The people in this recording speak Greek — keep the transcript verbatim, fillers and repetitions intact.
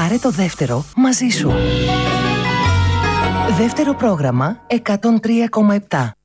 Πάρε το δεύτερο μαζί σου. Δεύτερο πρόγραμμα εκατόν τρία κόμμα επτά.